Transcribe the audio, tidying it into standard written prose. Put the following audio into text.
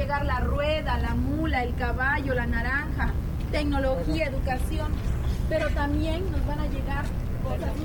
llegar la rueda, la mula, el caballo, la naranja, tecnología, educación, pero también nos van a llegar cosas